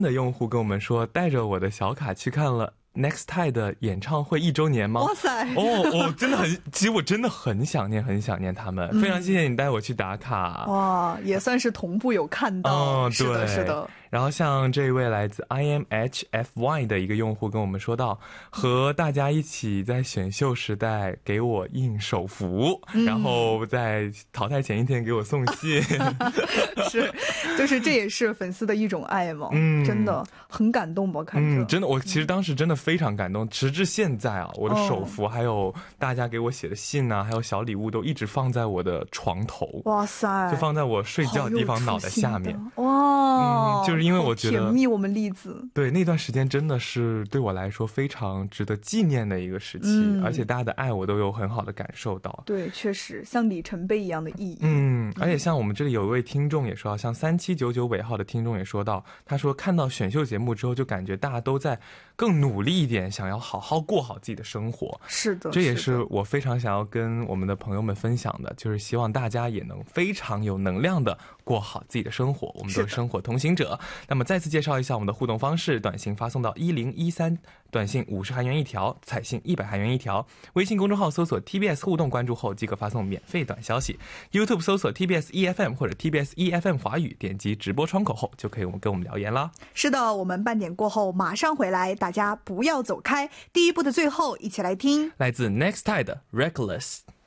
的用户跟我们说，带着我的小卡去看了 Nextide 的演唱会1周年吗？ 哇塞， 真的很，其实我真的很想念他们，非常谢谢你带我去打卡。 哇，也算是同步有看到。是的，是的。 然后像这一位来自 IMHFY 的一个用户跟我们说到，和大家一起在选秀时代给我印手幅，然后在淘汰前一天给我送信。 是，就是这也是粉丝的一种爱嘛。真的很感动吧，看着。 真的，我其实当时真的非常感动，直至现在啊，我的手幅还有大家给我写的信啊，还有小礼物都一直放在我的床头。 哇塞， 就放在我睡觉的地方脑袋下面。 哇， 就是因为我觉得甜蜜我们栗子。 对，那段时间真的是对我来说非常值得纪念的一个时期，而且大家的爱我都有很好的感受到。 对，确实像里程碑一样的意义。 而且像我们这里有一位听众也说到，像3799尾号的听众也说到，他说看到选秀节目之后就感觉大家都在更努力一点，想要好好过好自己的生活。 是的， 这也是我非常想要跟我们的朋友们分享的，就是希望大家也能非常有能量的过好自己的生活，我们都是生活同行者。那么再次介绍一下我们的互动方式，短信发送到1013，短信50韩元一条，彩信100韩元一条。微信公众号搜索 TBS 互动，关注后即可发送免费短消息。YouTube 搜索 TBS EFM 或者 TBS EFM 华语，点击直播窗口后就可以跟我们聊言啦。 是的，我们半点过后马上回来，大家不要走开。第一部的最后，一起来听来自 Nextide 的 Reckless。